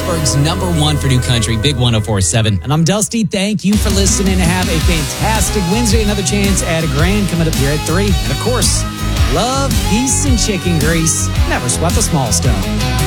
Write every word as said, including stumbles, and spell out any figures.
Pittsburgh's number one for new country, Big one oh four point seven. And I'm Dusty. Thank you for listening. Have a fantastic Wednesday. Another chance at a grand coming up here at three. And of course, love, peace, and chicken grease. Never sweat the small stuff.